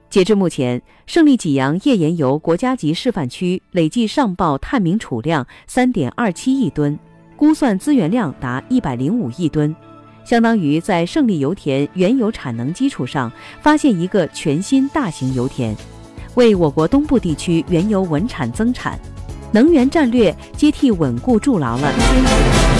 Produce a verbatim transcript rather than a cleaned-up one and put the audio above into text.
截至目前，胜利济阳页岩油国家级示范区累计上报探明储量 三点二七亿吨，估算资源量达一百零五亿吨，相当于在胜利油田原有产能基础上发现一个全新大型油田，为我国东部地区原油稳产增产、能源战略接替稳固筑牢了坚实的